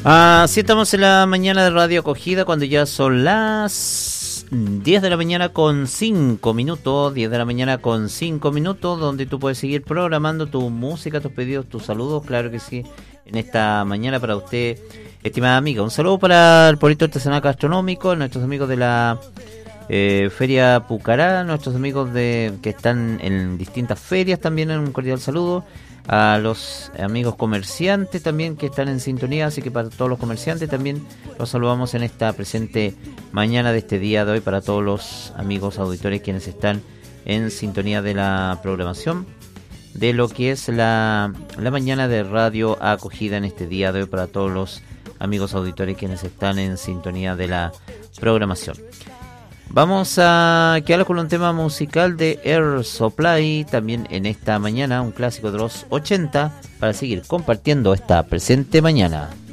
Así estamos en la mañana de Radio Acogida cuando ya son las 10 de la mañana con 5 minutos, 10 de la mañana con 5 minutos, donde tú puedes seguir programando tu música, tus pedidos, tus saludos, claro que sí, en esta mañana para usted, estimada amiga. Un saludo para el Pueblito Artesanal Gastronómico, nuestros amigos de la Feria Pucará, nuestros amigos que están en distintas ferias también, un cordial saludo. A los amigos comerciantes también que están en sintonía, así que para todos los comerciantes también los saludamos en esta presente mañana de este día de hoy, para todos los amigos auditores quienes están en sintonía de la programación de lo que es la mañana de Radio Acogida en este día de hoy, para todos los amigos auditores quienes están en sintonía de la programación. Vamos a quedar con un tema musical de Air Supply también en esta mañana, un clásico de los 80, para seguir compartiendo esta presente mañana.